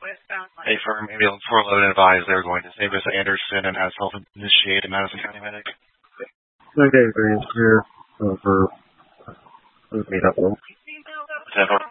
A firm ambulance 411 advised they were going to Davis Anderson and has self-initiated Madison County medic. Okay, very clear for meet up. 10-4.